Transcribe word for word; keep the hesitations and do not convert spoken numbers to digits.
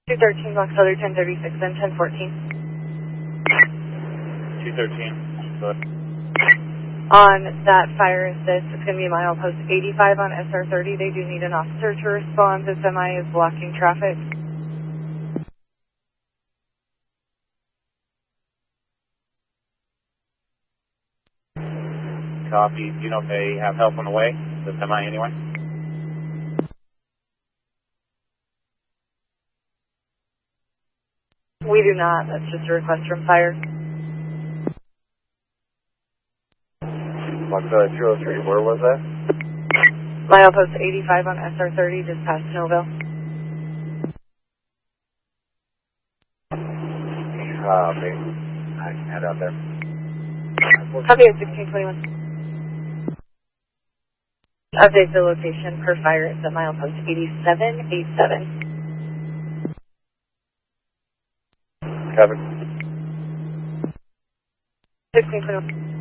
two thirteen, Box Other ten thirty-six and ten fourteen. two thirteen, but. On that fire assist, it's going to be milepost eighty-five on S R thirty. They do need an officer to respond. The semi is blocking traffic. Copy. Do you know if they have help on the way? The semi anyway? We do not. That's just a request from fire. Box uh, two oh three, where was that? Milepost eighty-five on S R thirty, just past Snowville. Copy. I can head out there. Copy at sixteen twenty-one. Update the location per fire. It's at milepost eighty-seven eighty-seven. Copy. sixteen twenty-one.